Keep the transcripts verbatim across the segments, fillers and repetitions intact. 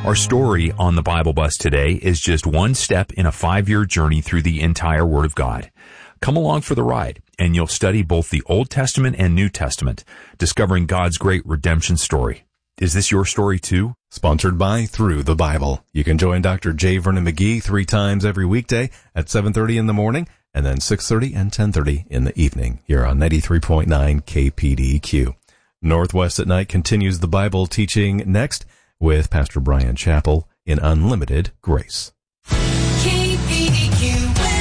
Our story on the Bible Bus today is just one step in a five-year journey through the entire Word of God. Come along for the ride, and you'll study both the Old Testament and New Testament, discovering God's great redemption story. Is this your story too? Sponsored by Through the Bible. You can join Doctor J. Vernon McGee three times every weekday at seven thirty in the morning and then six thirty and ten thirty in the evening here on ninety-three point nine K P D Q. Northwest at Night continues the Bible teaching next with Pastor Brian Chappell in Unlimited Grace. K P D Q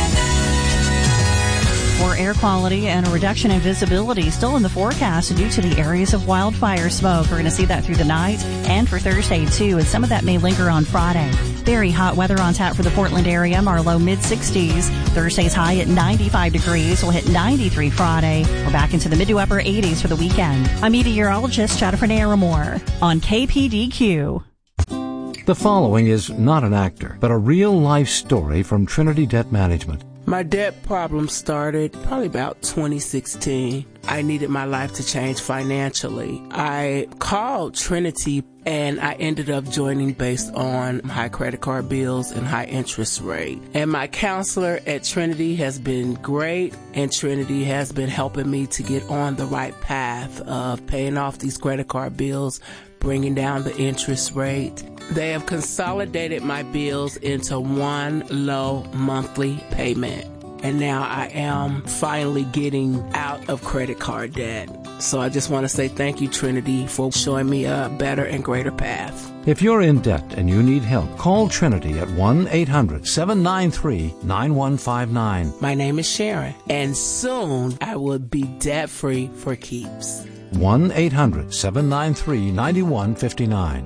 weather. Poor air quality and a reduction in visibility still in the forecast due to the areas of wildfire smoke. We're going to see that through the night and for Thursday too, and some of that may linger on Friday. Very hot weather on tap for the Portland area. Our low mid-sixties. Thursday's high at ninety-five degrees. We'll hit ninety-three Friday. We're back into the mid to upper eighties for the weekend. I'm meteorologist Jennifer Naramore on K P D Q. The following is not an actor, but a real-life story from Trinity Debt Management. My debt problem started probably about twenty sixteen. I needed my life to change financially. I called Trinity and I ended up joining based on high credit card bills and high interest rate. And my counselor at Trinity has been great, and Trinity has been helping me to get on the right path of paying off these credit card bills, bringing down the interest rate. They have consolidated my bills into one low monthly payment. And now I am finally getting out of credit card debt. So I just want to say thank you, Trinity, for showing me a better and greater path. If you're in debt and you need help, call Trinity at one eight hundred seven nine three nine one five nine. My name is Sharon, and soon I will be debt-free for keeps. one eight hundred seven nine three nine one five nine.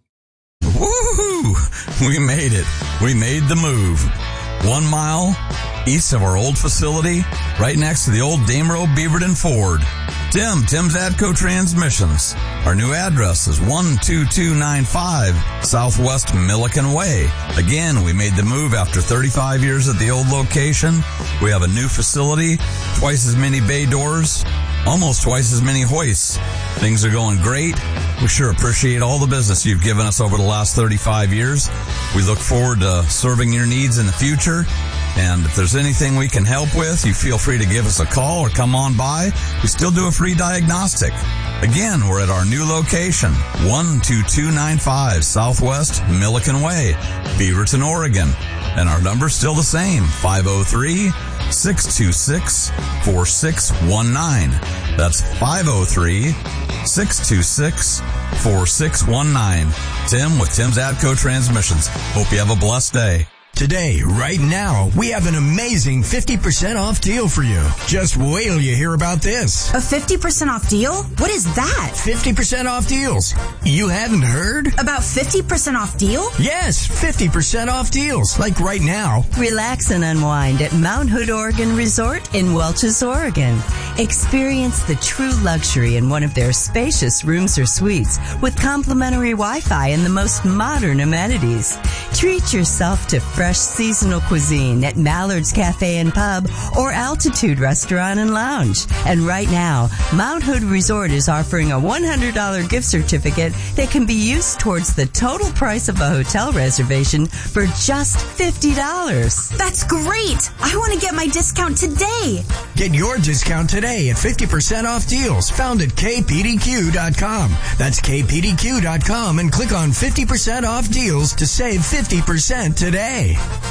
Woohoo! We made it. We made the move. One mile east of our old facility, right next to the old Damerow Beaverton Ford. Tim, Tim's Atco Transmissions. Our new address is one two two nine five Southwest Milliken Way. Again, we made the move after thirty-five years at the old location. We have a new facility, twice as many bay doors, almost twice as many hoists. Things are going great. We sure appreciate all the business you've given us over the last thirty-five years. We look forward to serving your needs in the future. And if there's anything we can help with, you feel free to give us a call or come on by. We still do a free diagnostic. Again, we're at our new location, one two two nine five Southwest Milliken Way, Beaverton, Oregon. And our number's still the same, five oh three, six two six, four six one nine. That's five oh three, six two six, four six one nine. Tim with Tim's Atco Transmissions. Hope you have a blessed day. Today, right now, we have an amazing fifty percent off deal for you. Just wait till you hear about this. A fifty percent off deal? What is that? fifty percent off deals. You haven't heard? About fifty percent off deal? Yes, fifty percent off deals. Like right now. Relax and unwind at Mount Hood Oregon Resort in Welches, Oregon. Experience the true luxury in one of their spacious rooms or suites with complimentary Wi-Fi and the most modern amenities. Treat yourself to fresh seasonal cuisine at Mallard's Cafe and Pub or Altitude Restaurant and Lounge. And right now, Mount Hood Resort is offering a one hundred dollars gift certificate that can be used towards the total price of a hotel reservation for just fifty dollars. That's great! I want to get my discount today. Get your discount today at fifty percent off deals found at K P D Q dot com. That's K P D Q dot com and click on fifty percent off deals to save fifty percent today.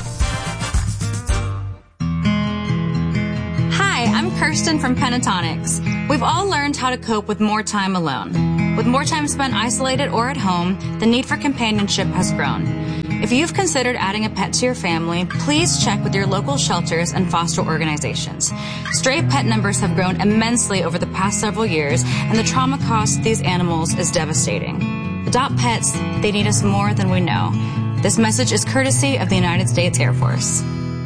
Hi, I'm Kirsten from Pentatonics. We've all learned how to cope with more time alone. With more time spent isolated or at home, the need for companionship has grown. If you've considered adding a pet to your family, please check with your local shelters and foster organizations. Stray pet numbers have grown immensely over the past several years, and the trauma caused to these animals is devastating. Adopt pets, they need us more than we know. This message is courtesy of the United States Air Force.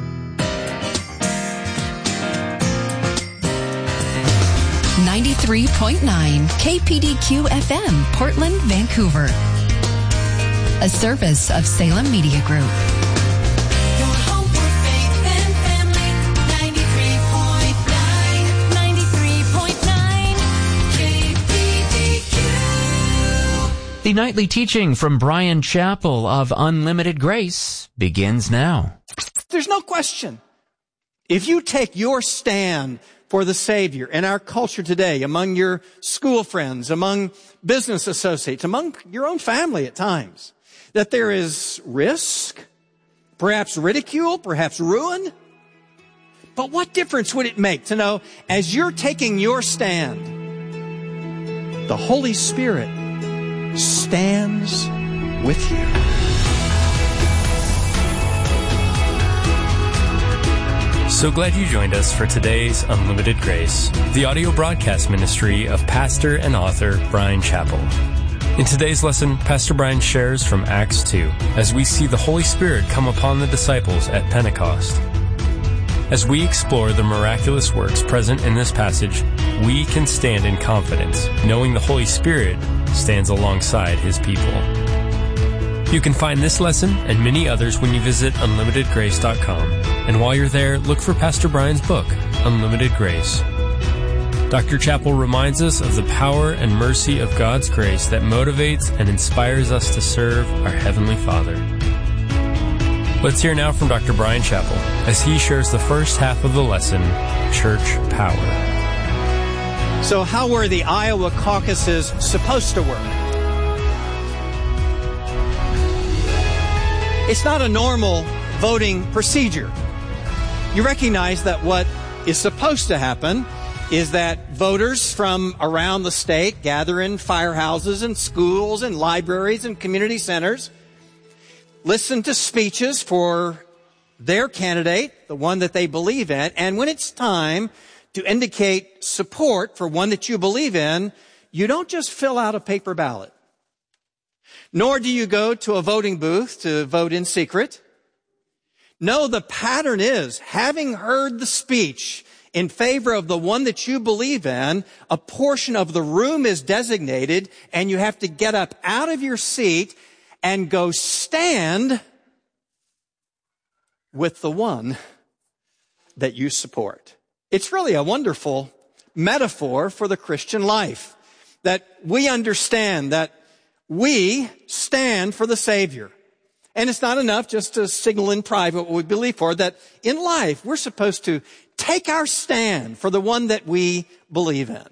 ninety-three point nine K P D Q F M, Portland, Vancouver. A service of Salem Media Group. Your home for faith and family. ninety-three point nine, ninety-three point nine K P D Q. The nightly teaching from Brian Chappell of Unlimited Grace begins now. There's no question. If you take your stand for the Savior in our culture today, among your school friends, among business associates, among your own family at times, that there is risk, perhaps ridicule, perhaps ruin. But what difference would it make to know as you're taking your stand, the Holy Spirit stands with you? So glad you joined us for today's Unlimited Grace, the audio broadcast ministry of pastor and author Brian Chappell. In today's lesson, Pastor Brian shares from Acts two as we see the Holy Spirit come upon the disciples at Pentecost. As we explore the miraculous works present in this passage, we can stand in confidence, knowing the Holy Spirit stands alongside His people. You can find this lesson and many others when you visit unlimited grace dot com. And while you're there, look for Pastor Brian's book, Unlimited Grace. Doctor Chappell reminds us of the power and mercy of God's grace that motivates and inspires us to serve our Heavenly Father. Let's hear now from Doctor Brian Chappell as he shares the first half of the lesson, Church Power. So how were the Iowa caucuses supposed to work? It's not a normal voting procedure. You recognize that what is supposed to happen is that voters from around the state gather in firehouses and schools and libraries and community centers, listen to speeches for their candidate, the one that they believe in, and when it's time to indicate support for one that you believe in, you don't just fill out a paper ballot. Nor do you go to a voting booth to vote in secret. No, the pattern is, having heard the speech in favor of the one that you believe in, a portion of the room is designated, and you have to get up out of your seat and go stand with the one that you support. It's really a wonderful metaphor for the Christian life, that we understand that we stand for the Savior. And it's not enough just to signal in private what we believe for, that in life we're supposed to take our stand for the one that we believe in.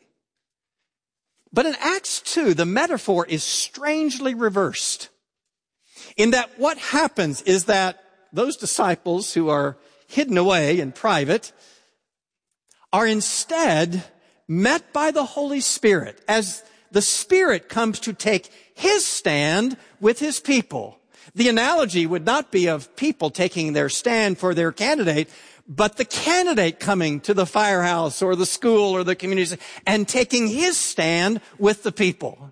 But in Acts two, the metaphor is strangely reversed, in that what happens is that those disciples who are hidden away in private are instead met by the Holy Spirit as the Spirit comes to take His stand with His people. The analogy would not be of people taking their stand for their candidate, but the candidate coming to the firehouse or the school or the community and taking his stand with the people.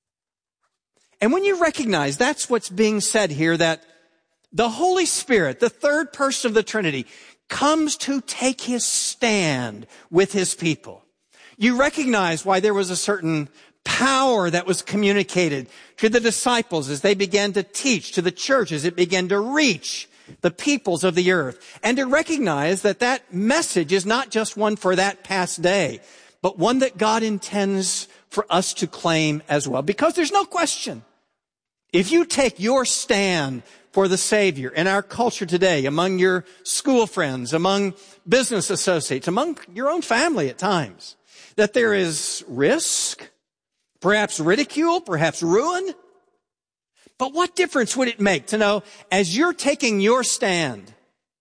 And when you recognize that's what's being said here, that the Holy Spirit, the third person of the Trinity, comes to take His stand with His people, you recognize why there was a certain power that was communicated to the disciples as they began to teach, to the church as it began to reach the peoples of the earth, and to recognize that that message is not just one for that past day, but one that God intends for us to claim as well. Because there's no question, if you take your stand for the Savior in our culture today, among your school friends, among business associates, among your own family at times, that there is risk, perhaps ridicule, perhaps ruin. But what difference would it make to know as you're taking your stand,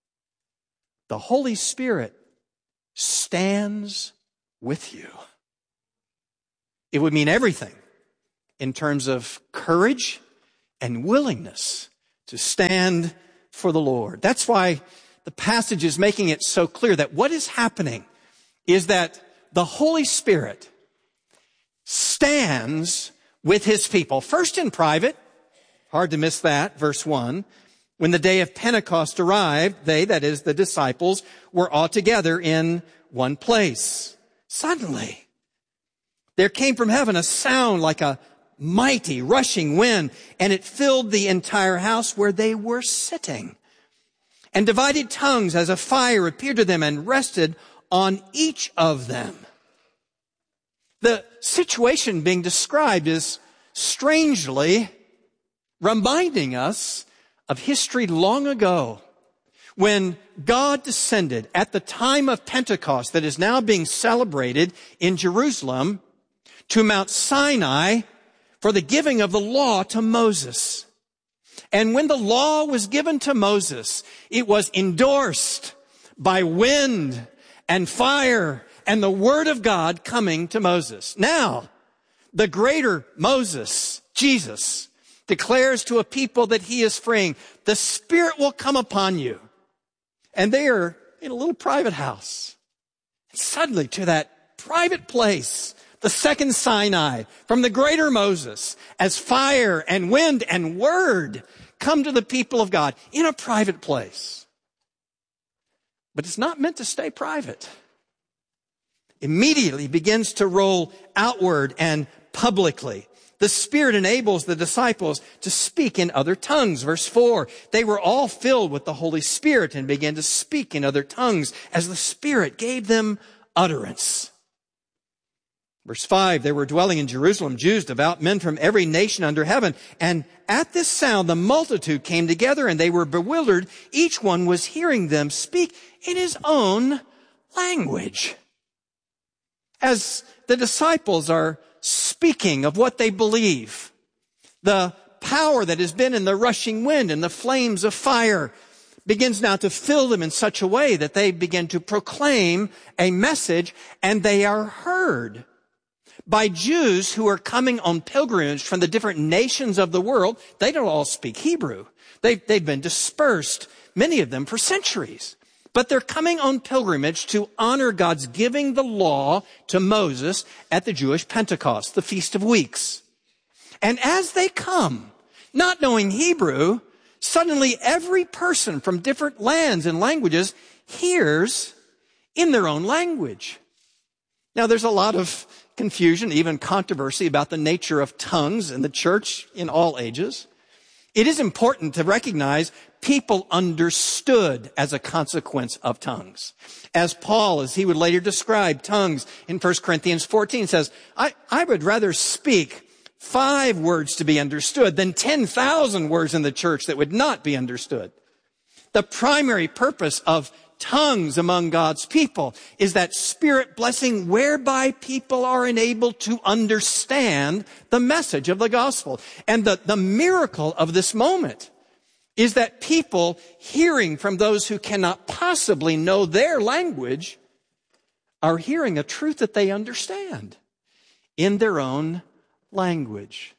the Holy Spirit stands with you? It would mean everything in terms of courage and willingness to stand for the Lord. That's why the passage is making it so clear that what is happening is that the Holy Spirit stands with His people. First in private, hard to miss that, verse one. When the day of Pentecost arrived, they, that is the disciples, were all together in one place. Suddenly, there came from heaven a sound like a mighty rushing wind, and it filled the entire house where they were sitting. And divided tongues as a fire appeared to them and rested on each of them. The situation being described is strangely reminding us of history long ago when God descended at the time of Pentecost that is now being celebrated in Jerusalem to Mount Sinai for the giving of the law to Moses. And when the law was given to Moses, it was endorsed by wind and fire and the word of God coming to Moses. Now, the greater Moses, Jesus, declares to a people that he is freeing, the Spirit will come upon you. And they are in a little private house. And suddenly to that private place, the second Sinai, from the greater Moses, as fire and wind and word come to the people of God in a private place. But it's not meant to stay private. Immediately begins to roll outward and publicly. The Spirit enables the disciples to speak in other tongues. Verse four, they were all filled with the Holy Spirit and began to speak in other tongues as the Spirit gave them utterance. Verse five, there were dwelling in Jerusalem Jews, devout men from every nation under heaven. And at this sound, the multitude came together and they were bewildered. Each one was hearing them speak in his own language. As the disciples are speaking of what they believe, the power that has been in the rushing wind and the flames of fire begins now to fill them in such a way that they begin to proclaim a message, and they are heard by Jews who are coming on pilgrimage from the different nations of the world. They don't all speak Hebrew. They've, they've been dispersed, many of them for centuries. But they're coming on pilgrimage to honor God's giving the law to Moses at the Jewish Pentecost, the Feast of Weeks. And as they come, not knowing Hebrew, suddenly every person from different lands and languages hears in their own language. Now, there's a lot of confusion, even controversy about the nature of tongues in the church in all ages. It is important to recognize people understood as a consequence of tongues. As Paul, as he would later describe tongues in First Corinthians fourteen, says, I, I would rather speak five words to be understood than ten thousand words in the church that would not be understood. The primary purpose of tongues among God's people is that Spirit blessing whereby people are enabled to understand the message of the gospel. And the, the miracle of this moment is that people hearing from those who cannot possibly know their language are hearing a truth that they understand in their own language.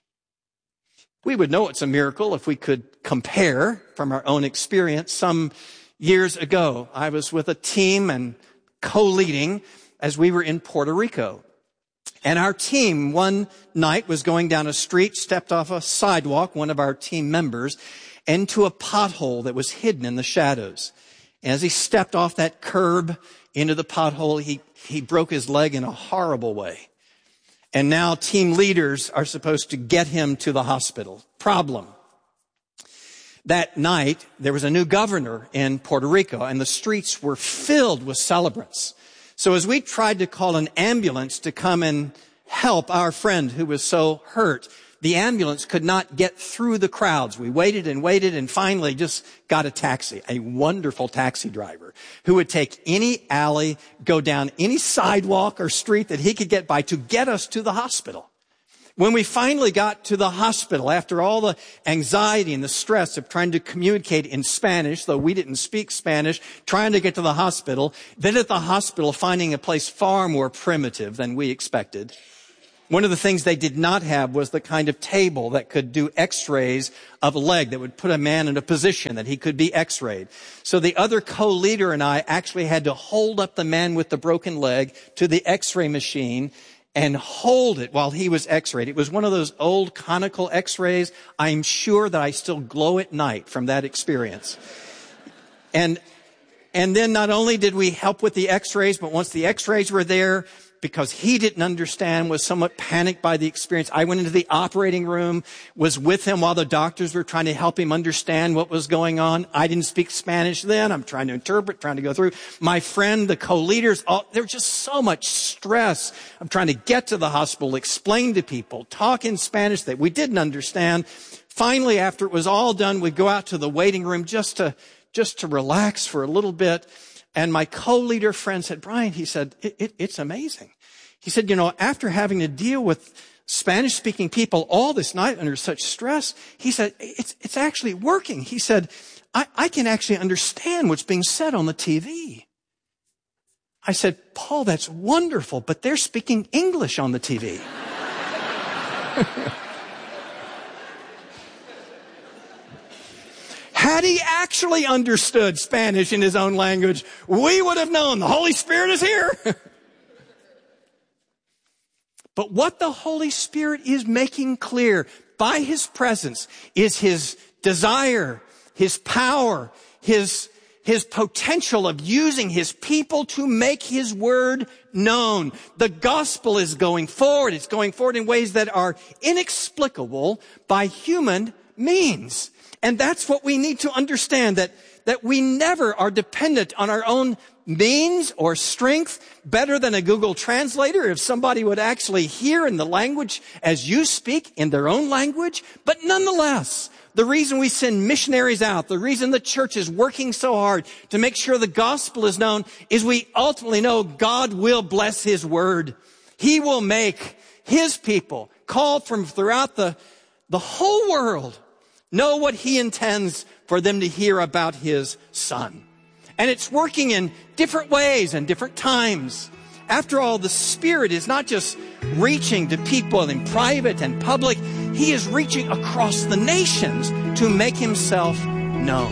We would know it's a miracle if we could compare from our own experience. Some years ago, I was with a team and co-leading as we were in Puerto Rico. And our team one night was going down a street, stepped off a sidewalk, one of our team members, into a pothole that was hidden in the shadows. And as he stepped off that curb into the pothole, he, he broke his leg in a horrible way. And now team leaders are supposed to get him to the hospital. Problem. That night, there was a new governor in Puerto Rico, and the streets were filled with celebrants. So as we tried to call an ambulance to come and help our friend who was so hurt, the ambulance could not get through the crowds. We waited and waited and finally just got a taxi, a wonderful taxi driver who would take any alley, go down any sidewalk or street that he could get by to get us to the hospital. When we finally got to the hospital, after all the anxiety and the stress of trying to communicate in Spanish, though we didn't speak Spanish, trying to get to the hospital, then at the hospital finding a place far more primitive than we expected. One of the things they did not have was the kind of table that could do x-rays of a leg that would put a man in a position that he could be x-rayed. So the other co-leader and I actually had to hold up the man with the broken leg to the x-ray machine and hold it while he was x-rayed. It was one of those old conical x-rays. I'm sure that I still glow at night from that experience. And, and then not only did we help with the x-rays, but once the x-rays were there, because he didn't understand, was somewhat panicked by the experience. I went into the operating room, was with him while the doctors were trying to help him understand what was going on. I didn't speak Spanish then. I'm trying to interpret, trying to go through. My friend, the co-leaders, all, there was just so much stress. I'm trying to get to the hospital, explain to people, talk in Spanish that we didn't understand. Finally, after it was all done, we'd go out to the waiting room just to, just to relax for a little bit. And my co-leader friend said, Brian, he said, it, it, it's amazing. He said, you know, after having to deal with Spanish-speaking people all this night under such stress, he said, it's, it's actually working. He said, I, I can actually understand what's being said on the T V. I said, Paul, that's wonderful, but they're speaking English on the T V. Had he actually understood Spanish in his own language, we would have known the Holy Spirit is here. But what the Holy Spirit is making clear by his presence is his desire, his power, his, his potential of using his people to make his word known. The gospel is going forward. It's going forward in ways that are inexplicable by human means. And that's what we need to understand, that, that we never are dependent on our own means or strength better than a Google translator if somebody would actually hear in the language as you speak in their own language. But nonetheless, the reason we send missionaries out, the reason the church is working so hard to make sure the gospel is known is we ultimately know God will bless his word. He will make his people called from throughout the, the whole world know what he intends for them to hear about his son. And it's working in different ways and different times. After all, the Spirit is not just reaching to people in private and public. He is reaching across the nations to make himself known.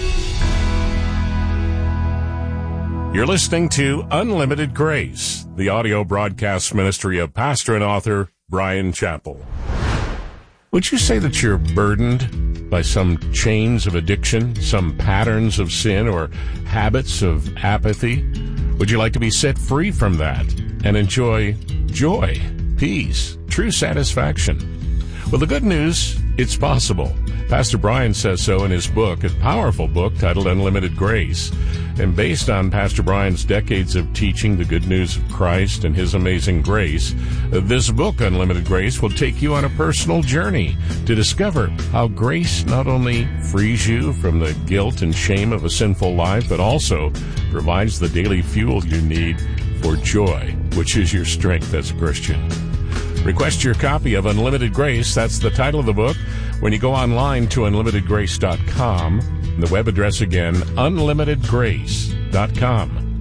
You're listening to Unlimited Grace, the audio broadcast ministry of pastor and author Brian Chappell. Would you say that you're burdened by some chains of addiction, some patterns of sin, or habits of apathy? Would you like to be set free from that and enjoy joy, peace, true satisfaction? Well, the good news, it's possible. Pastor Brian says so in his book, a powerful book titled Unlimited Grace. And based on Pastor Brian's decades of teaching the good news of Christ and his amazing grace, this book, Unlimited Grace, will take you on a personal journey to discover how grace not only frees you from the guilt and shame of a sinful life, but also provides the daily fuel you need for joy, which is your strength as a Christian. Request your copy of Unlimited Grace. That's the title of the book. When you go online to unlimited grace dot com, the web address again, unlimited grace dot com.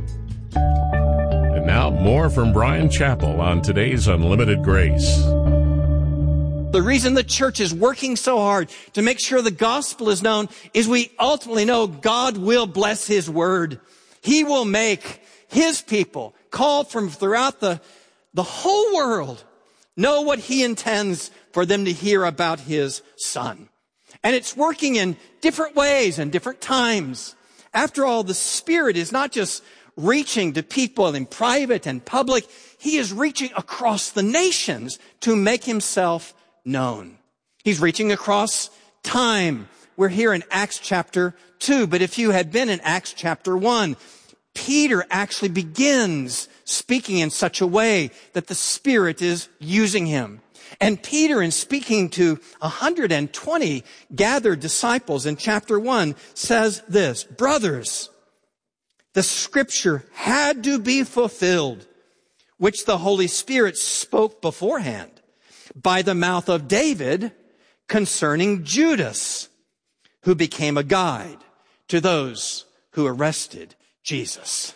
And now more from Brian Chappell on today's Unlimited Grace. The reason the church is working so hard to make sure the gospel is known is we ultimately know God will bless his word. He will make his people called from throughout the, the whole world know what he intends for them to hear about his son. And it's working in different ways and different times. After all, the Spirit is not just reaching to people in private and public. He is reaching across the nations to make himself known. He's reaching across time. We're here in Acts chapter two, but if you had been in Acts chapter one, Peter actually begins speaking in such a way that the Spirit is using him. And Peter, in speaking to one hundred twenty gathered disciples in chapter one, says this, brothers, the scripture had to be fulfilled, which the Holy Spirit spoke beforehand by the mouth of David concerning Judas, who became a guide to those who arrested Jesus.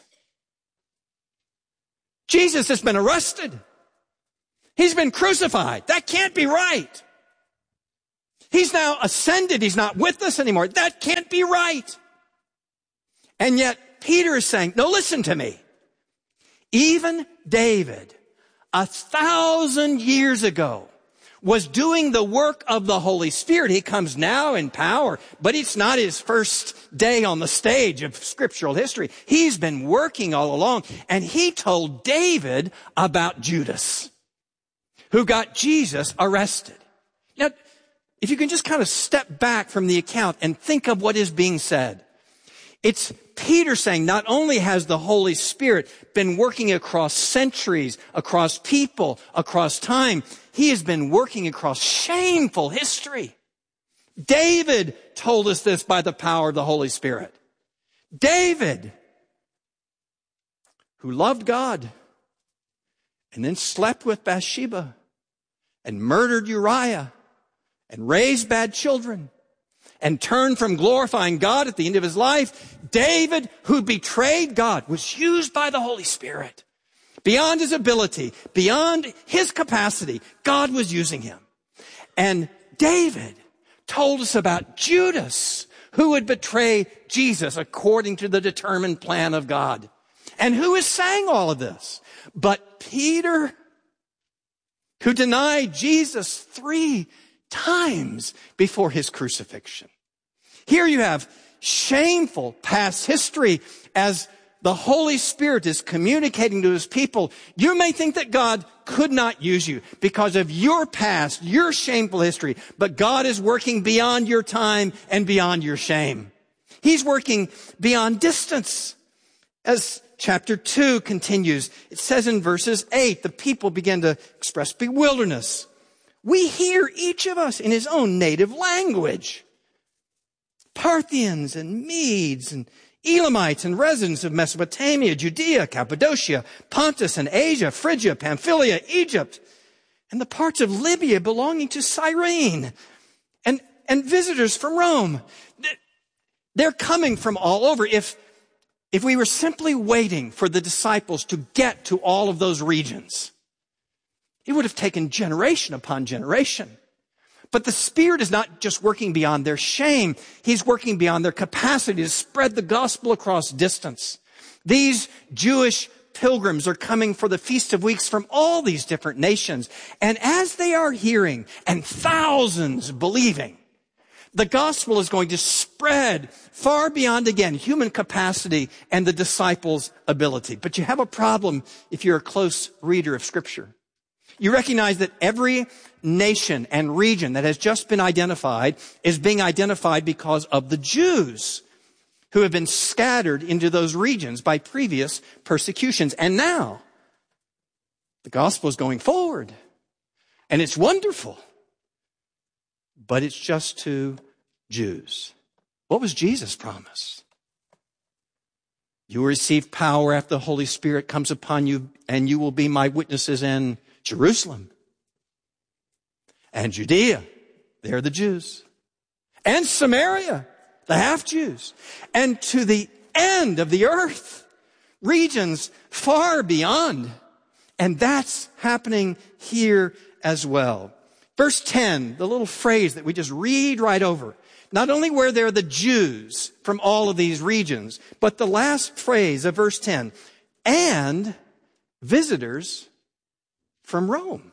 Jesus has been arrested. He's been crucified. That can't be right. He's now ascended. He's not with us anymore. That can't be right. And yet Peter is saying, no, listen to me. Even David, a thousand years ago, was doing the work of the Holy Spirit. He comes now in power, but it's not his first day on the stage of scriptural history. He's been working all along, and he told David about Judas, who got Jesus arrested. Now, if you can just kind of step back from the account and think of what is being said. It's Peter saying not only has the Holy Spirit been working across centuries, across people, across time, he has been working across shameful history. David told us this by the power of the Holy Spirit. David, who loved God and then slept with Bathsheba and murdered Uriah and raised bad children and turned from glorifying God at the end of his life. David, who betrayed God, was used by the Holy Spirit. Beyond his ability, beyond his capacity, God was using him. And David told us about Judas, who would betray Jesus according to the determined plan of God. And who is saying all of this? But Peter, who denied Jesus three times before his crucifixion. Here you have shameful past history as the Holy Spirit is communicating to his people. You may think that God could not use you because of your past, your shameful history, but God is working beyond your time and beyond your shame. He's working beyond distance. As chapter two continues, it says in verses eight, the people begin to express bewilderness. We hear each of us in his own native language. Parthians and Medes and Elamites and residents of Mesopotamia, Judea, Cappadocia, Pontus and Asia, Phrygia, Pamphylia, Egypt, and the parts of Libya belonging to Cyrene, and, and visitors from Rome. They're coming from all over. If, if we were simply waiting for the disciples to get to all of those regions, it would have taken generation upon generation. But the Spirit is not just working beyond their shame. He's working beyond their capacity to spread the gospel across distance. These Jewish pilgrims are coming for the Feast of Weeks from all these different nations. And as they are hearing, and thousands believing, the gospel is going to spread far beyond, again, human capacity and the disciples' ability. But you have a problem if you're a close reader of Scripture. You recognize that every nation and region that has just been identified is being identified because of the Jews who have been scattered into those regions by previous persecutions. And now, the gospel is going forward. And it's wonderful. But it's just to Jews. What was Jesus' promise? You will receive power after the Holy Spirit comes upon you, and you will be my witnesses in Jerusalem and Judea, they're the Jews, and Samaria, the half-Jews, and to the end of the earth, regions far beyond. And that's happening here as well. Verse ten, the little phrase that we just read right over. Not only were there the Jews from all of these regions, but the last phrase of verse ten, and visitors from Rome.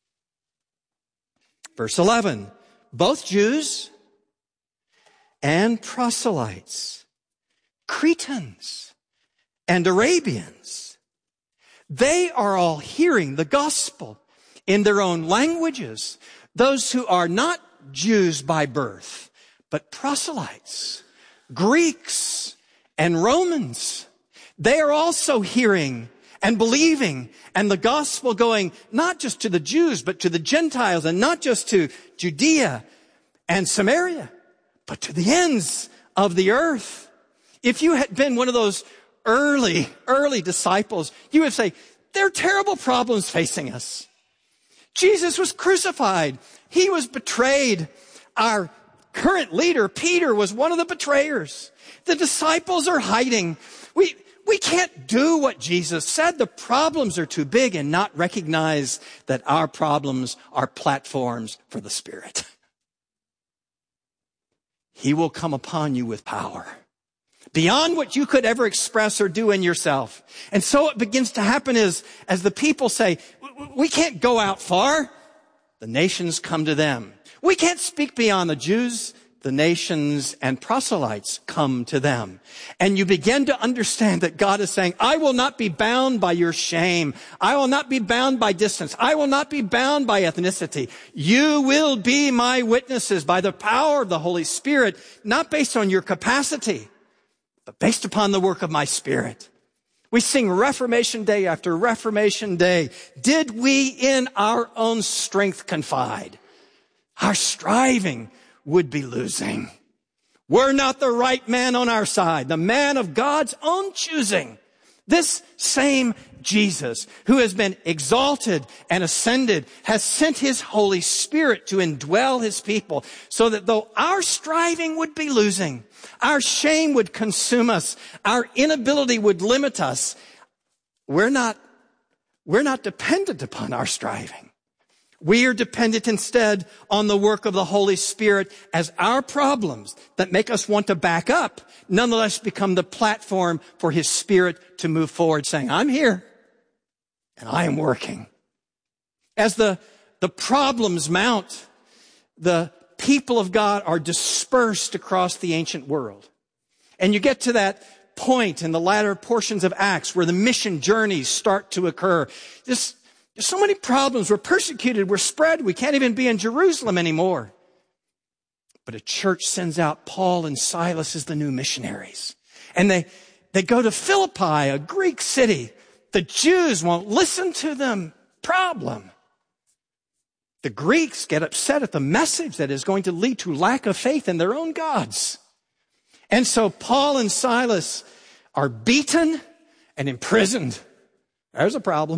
Verse eleven, both Jews and proselytes, Cretans and Arabians, they are all hearing the gospel in their own languages. Those who are not Jews by birth, but proselytes, Greeks and Romans, they are also hearing and believing, and the gospel going not just to the Jews, but to the Gentiles, and not just to Judea and Samaria, but to the ends of the earth. If you had been one of those early, early disciples, you would say, there are terrible problems facing us. Jesus was crucified. He was betrayed. Our current leader, Peter, was one of the betrayers. The disciples are hiding. We, we can't do what Jesus said. The problems are too big, and not recognize that our problems are platforms for the Spirit. He will come upon you with power beyond what you could ever express or do in yourself. And so what begins to happen is, as the people say, we can't go out far. the nations come to them. We can't speak beyond the Jews. The nations and proselytes come to them. And you begin to understand that God is saying, I will not be bound by your shame. I will not be bound by distance. I will not be bound by ethnicity. You will be my witnesses by the power of the Holy Spirit, not based on your capacity, but based upon the work of my Spirit. We sing Reformation Day after Reformation Day. Did we in our own strength confide? Our striving would be losing. We're not the right man on our side, the man of God's own choosing. This same Jesus, who has been exalted and ascended, has sent his Holy Spirit to indwell his people, so that though our striving would be losing, our shame would consume us, our inability would limit us, we're not, we're not dependent upon our striving. We are dependent instead on the work of the Holy Spirit, as our problems that make us want to back up nonetheless become the platform for his Spirit to move forward, saying, I'm here and I am working. As the, the problems mount, the people of God are dispersed across the ancient world. And you get to that point in the latter portions of Acts where the mission journeys start to occur. This There's so many problems. We're persecuted. We're spread. We can't even be in Jerusalem anymore. But a church sends out Paul and Silas as the new missionaries. And they, they go to Philippi, a Greek city. The Jews won't listen to them. Problem. The Greeks get upset at the message that is going to lead to lack of faith in their own gods. And so Paul and Silas are beaten and imprisoned. There's a problem.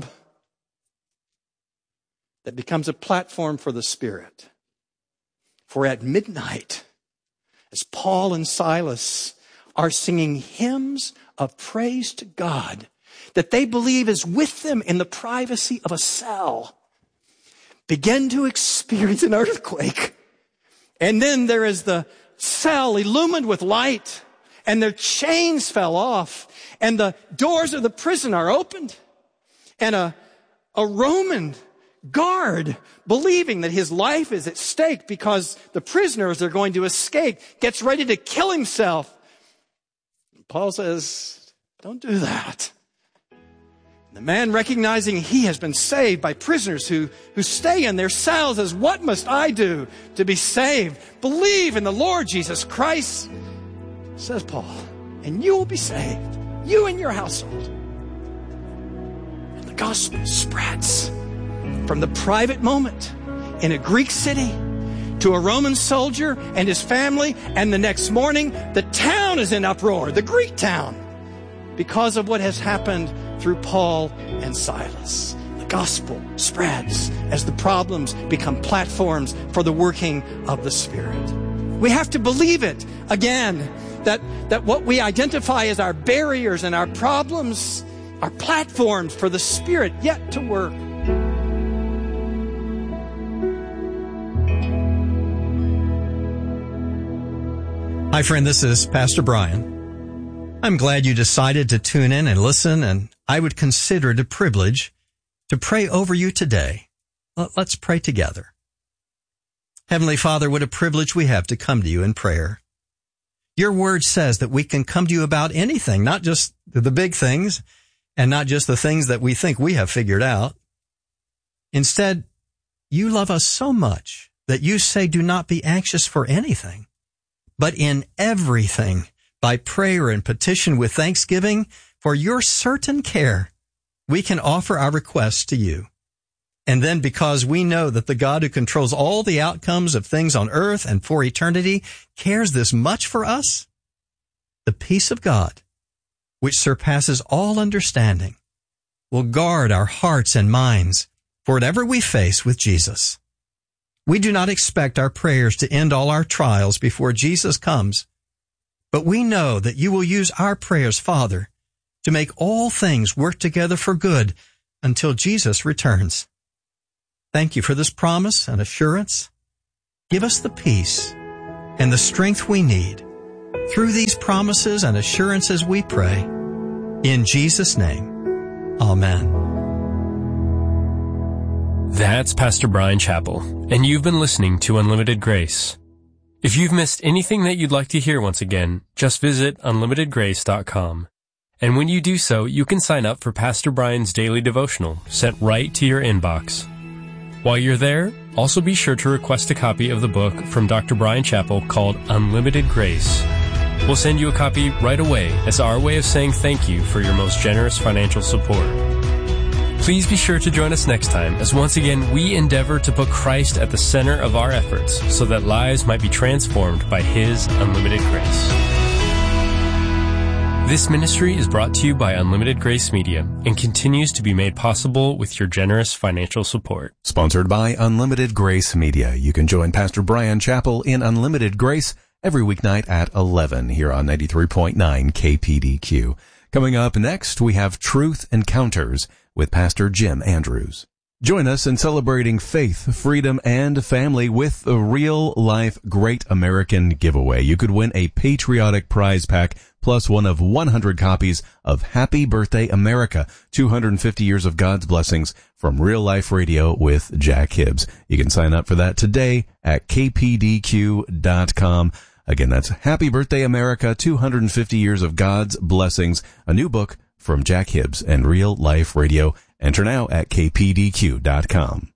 That becomes a platform for the Spirit. For at midnight, as Paul and Silas are singing hymns of praise to God that they believe is with them in the privacy of a cell, begin to experience an earthquake. And then there is the cell illumined with light, and their chains fell off, and the doors of the prison are opened, and a, a Roman guard, believing that his life is at stake because the prisoners are going to escape, gets ready to kill himself. Paul says, don't do that. The man, recognizing he has been saved by prisoners who, who stay in their cells, says, what must I do to be saved? Believe in the Lord Jesus Christ, says Paul, and you will be saved, you and your household. And the gospel spreads from the private moment in a Greek city to a Roman soldier and his family, and the next morning the town is in uproar, the Greek town, because of what has happened through Paul and Silas. The gospel spreads as the problems become platforms for the working of the Spirit. We have to believe it again, that, that what we identify as our barriers and our problems are platforms for the Spirit yet to work. Hi, friend. This is Pastor Brian. I'm glad you decided to tune in and listen, and I would consider it a privilege to pray over you today. Let's pray together. Heavenly Father, what a privilege we have to come to you in prayer. Your word says that we can come to you about anything, not just the big things and not just the things that we think we have figured out. Instead, you love us so much that you say, do not be anxious for anything, but in everything, by prayer and petition with thanksgiving, for your certain care, we can offer our requests to you. And then because we know that the God who controls all the outcomes of things on earth and for eternity cares this much for us, the peace of God, which surpasses all understanding, will guard our hearts and minds for whatever we face with Jesus. We do not expect our prayers to end all our trials before Jesus comes, but we know that you will use our prayers, Father, to make all things work together for good until Jesus returns. Thank you for this promise and assurance. Give us the peace and the strength we need. Through these promises and assurances we pray. In Jesus' name, amen. That's Pastor Brian Chappell, and you've been listening to Unlimited Grace. If you've missed anything that you'd like to hear once again, just visit unlimited grace dot com. And when you do so, you can sign up for Pastor Brian's daily devotional sent right to your inbox. While you're there, also be sure to request a copy of the book from Doctor Brian Chappell called Unlimited Grace. We'll send you a copy right away as our way of saying thank you for your most generous financial support. Please be sure to join us next time as once again we endeavor to put Christ at the center of our efforts so that lives might be transformed by His unlimited grace. This ministry is brought to you by Unlimited Grace Media and continues to be made possible with your generous financial support. Sponsored by Unlimited Grace Media. You can join Pastor Brian Chappell in Unlimited Grace every weeknight at eleven here on ninety-three point nine K P D Q. Coming up next, we have Truth Encounters with Pastor Jim Andrews. Join us in celebrating faith, freedom, and family with a real-life Great American giveaway. You could win a patriotic prize pack plus one of one hundred copies of Happy Birthday America, two hundred fifty years of God's blessings from Real Life Radio with Jack Hibbs. You can sign up for that today at K P D Q dot com. Again, that's Happy Birthday America, two hundred fifty years of God's blessings, a new book from Jack Hibbs and Real Life Radio. Enter now at K P D Q dot com.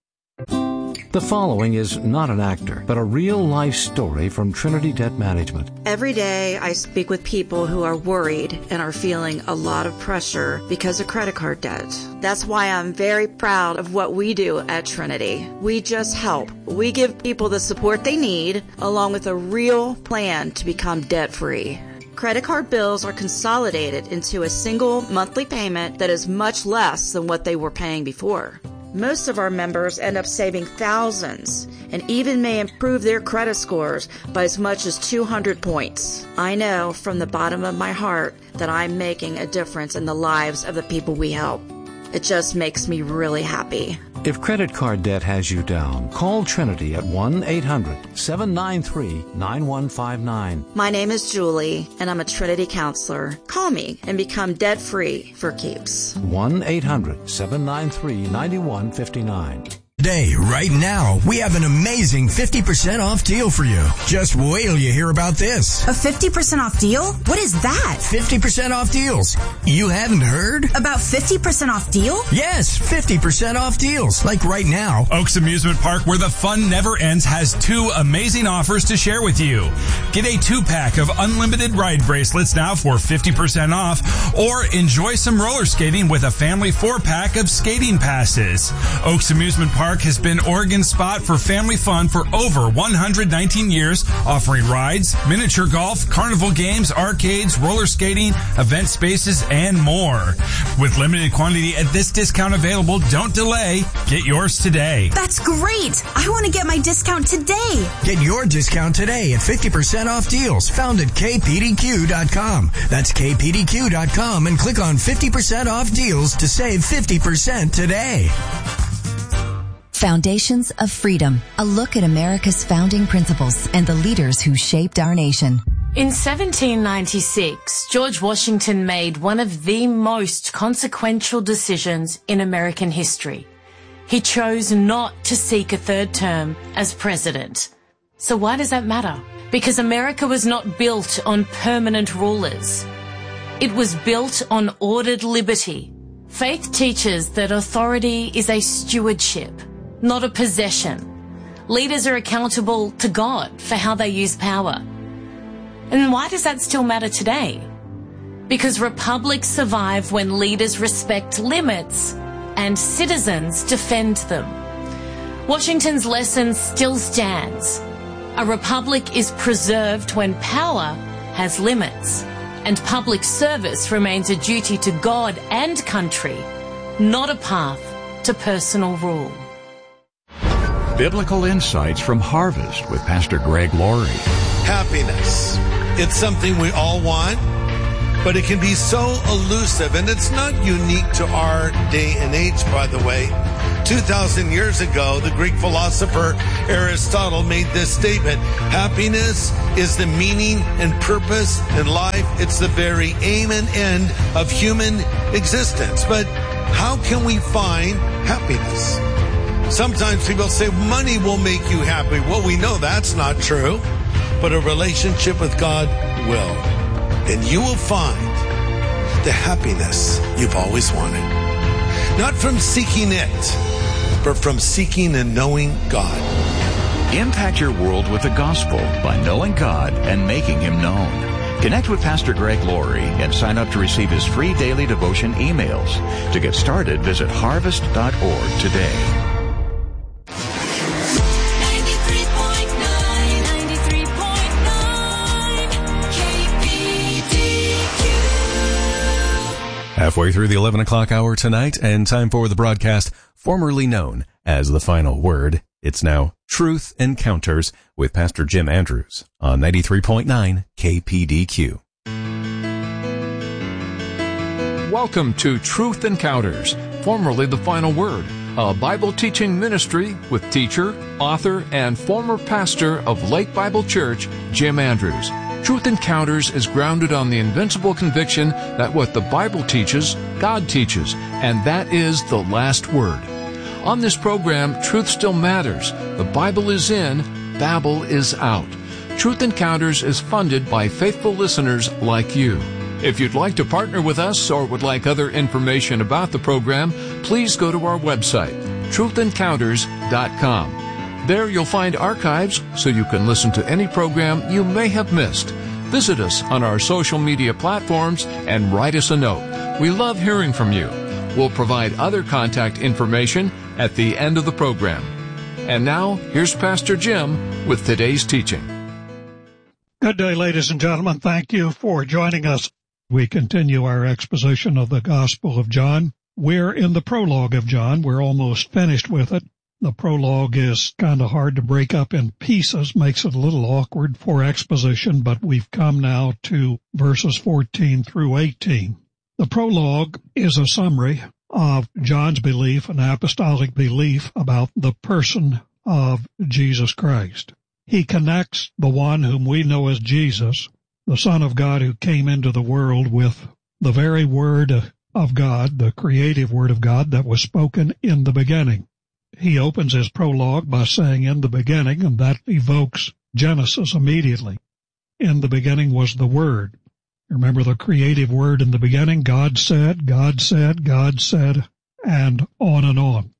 The following is not an actor, but a real-life story from Trinity Debt Management. Every day I speak with people who are worried and are feeling a lot of pressure because of credit card debt. That's why I'm very proud of what we do at Trinity. We just help. We give people the support they need, along with a real plan to become debt-free. Credit card bills are consolidated into a single monthly payment that is much less than what they were paying before. Most of our members end up saving thousands and even may improve their credit scores by as much as two hundred points. I know from the bottom of my heart that I'm making a difference in the lives of the people we help. It just makes me really happy. If credit card debt has you down, call Trinity at one eight hundred seven nine three nine one five nine. My name is Julie, and I'm a Trinity counselor. Call me and become debt-free for keeps. one eight hundred seven nine three nine one five nine. Today, right now, we have an amazing fifty percent off deal for you. Just wait till you hear about this. A fifty percent off deal? What is that? fifty percent off deals. You haven't heard? About fifty percent off deal? Yes, fifty percent off deals. Like right now. Oaks Amusement Park, where the fun never ends, has two amazing offers to share with you. Get a two-pack of unlimited ride bracelets now for fifty percent off, or enjoy some roller skating with a family four-pack of skating passes. Oaks Amusement Park has been Oregon's spot for family fun for over one hundred nineteen years, offering rides, miniature golf, carnival games, arcades, roller skating, event spaces, and more. With limited quantity at this discount available, don't delay. Get yours today. That's great! I want to get my discount today. Get your discount today at fifty percent off deals found at K P D Q dot com. That's K P D Q dot com and click on fifty percent off deals to save fifty percent today. Foundations of Freedom, a look at America's founding principles and the leaders who shaped our nation. In seventeen ninety-six, George Washington made one of the most consequential decisions in American history. He chose not to seek a third term as president. So why does that matter? Because America was not built on permanent rulers. It was built on ordered liberty. Faith teaches that authority is a stewardship, not a possession. Leaders are accountable to God for how they use power. And why does that still matter today? Because republics survive when leaders respect limits and citizens defend them. Washington's lesson still stands. A republic is preserved when power has limits, and public service remains a duty to God and country, not a path to personal rule. Biblical Insights from Harvest with Pastor Greg Laurie. Happiness. It's something we all want, but it can be so elusive, and it's not unique to our day and age, by the way. two thousand years ago, the Greek philosopher Aristotle made this statement: happiness is the meaning and purpose in life. It's the very aim and end of human existence. But how can we find happiness? Sometimes people say money will make you happy. Well, we know that's not true, but a relationship with God will. And you will find the happiness you've always wanted. Not from seeking it, but from seeking and knowing God. Impact your world with the gospel by knowing God and making Him known. Connect with Pastor Greg Laurie and sign up to receive his free daily devotion emails. To get started, visit harvest dot org today. ninety-three point nine, ninety-three point nine, K P D Q. Halfway through the eleven o'clock hour tonight, and time for the broadcast formerly known as The Final Word. It's now Truth Encounters with Pastor Jim Andrews on ninety-three point nine K P D Q. Welcome to Truth Encounters, formerly The Final Word, a Bible teaching ministry with teacher, author, and former pastor of Lake Bible Church, Jim Andrews. Truth Encounters is grounded on the invincible conviction that what the Bible teaches, God teaches, and that is the last word. On this program, truth still matters. The Bible is in, Babel is out. Truth Encounters is funded by faithful listeners like you. If you'd like to partner with us or would like other information about the program, please go to our website, truth encounters dot com. There you'll find archives so you can listen to any program you may have missed. Visit us on our social media platforms and write us a note. We love hearing from you. We'll provide other contact information at the end of the program. And now, here's Pastor Jim with today's teaching. Good day, ladies and gentlemen. Thank you for joining us. We continue our exposition of the Gospel of John. We're in the prologue of John. We're almost finished with it. The prologue is kind of hard to break up in pieces, makes it a little awkward for exposition, but we've come now to verses fourteen through eighteen. The prologue is a summary of John's belief, an apostolic belief about the person of Jesus Christ. He connects the one whom we know as Jesus, the Son of God who came into the world, with the very Word of God, the creative Word of God that was spoken in the beginning. He opens his prologue by saying, in the beginning, and that evokes Genesis immediately. In the beginning was the Word. Remember the creative word in the beginning? God said, God said, God said, and on and on.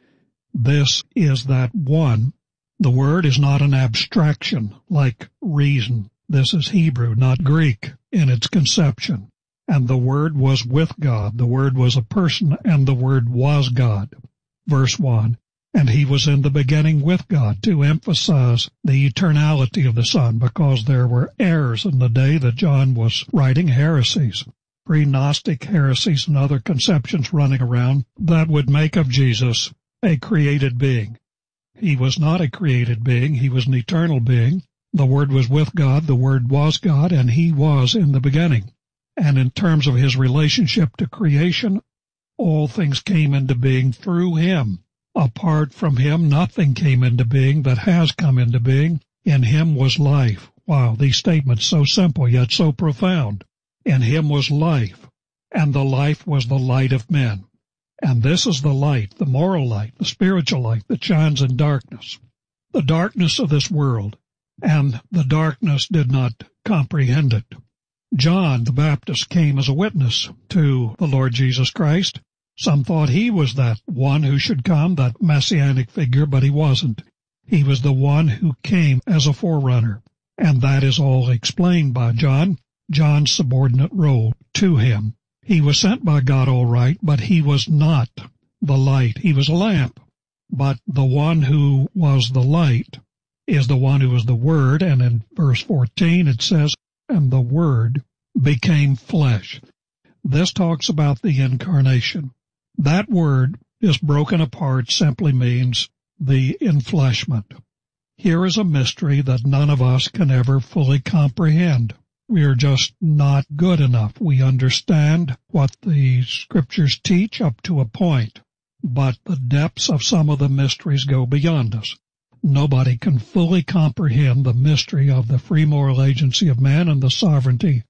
This is that one. The word is not an abstraction like reason. This is Hebrew, not Greek, in its conception. And the Word was with God. The Word was a person, and the Word was God. Verse one. And he was in the beginning with God, to emphasize the eternality of the Son, because there were errors in the day that John was writing, heresies, pre-Gnostic heresies and other conceptions running around that would make of Jesus a created being. He was not a created being. He was an eternal being. The Word was with God. The Word was God, and he was in the beginning. And in terms of his relationship to creation, all things came into being through him. Apart from him, nothing came into being that has come into being. In him was life. Wow, these statements so simple yet so profound. In him was life, and the life was the light of men. And this is the light, the moral light, the spiritual light that shines in darkness. The darkness of this world, and the darkness did not comprehend it. John the Baptist came as a witness to the Lord Jesus Christ. Some thought he was that one who should come, that messianic figure, but he wasn't. He was the one who came as a forerunner, and that is all explained by John, John's subordinate role to him. He was sent by God all right, but he was not the light. He was a lamp, but the one who was the light is the one who was the Word, and in verse fourteen it says, and the Word became flesh. This talks about the incarnation. That word is broken apart simply means the enfleshment. Here is a mystery that none of us can ever fully comprehend. We are just not good enough. We understand what the Scriptures teach up to a point, but the depths of some of the mysteries go beyond us. Nobody can fully comprehend the mystery of the free moral agency of man and the sovereignty